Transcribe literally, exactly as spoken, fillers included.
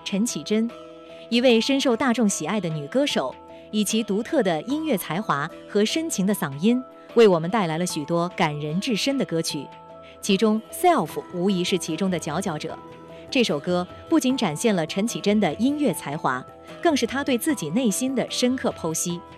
陈绮贞，一位深受大众喜爱的女歌手，以其独特的音乐才华和深情的嗓音，为我们带来了许多感人至深的歌曲。其中《Self》无疑是其中的佼佼者。这首歌不仅展现了陈绮贞的音乐才华，更是她对自己内心的深刻剖析。